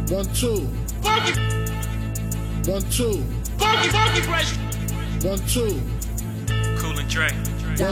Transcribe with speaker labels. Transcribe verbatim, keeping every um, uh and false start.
Speaker 1: One, two.
Speaker 2: Funky,
Speaker 1: One, two.
Speaker 2: funky, funky fresh.
Speaker 1: One, two.
Speaker 3: Cool and Dre.